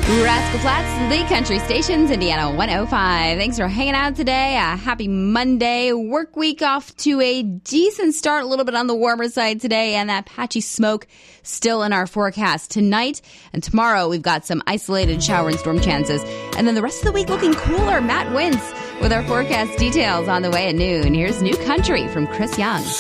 Rascal Flatts, the country stations, Indiana 105. Thanks for hanging out today. A happy Monday. Work week off to a decent start, a little bit on the warmer side today, and that patchy smoke still in our forecast tonight. And tomorrow, we've got some isolated shower and storm chances. And then the rest of the week looking cooler. Matt Wintz with our forecast details on the way at noon. Here's New Country from Chris Young.